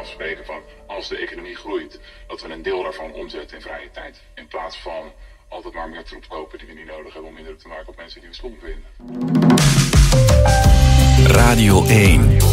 afspreken van als de economie groeit, dat we een deel daarvan omzetten in vrije tijd. In plaats van altijd maar meer troep kopen die we niet nodig hebben om indruk te maken op mensen die we stom vinden. Radio 1.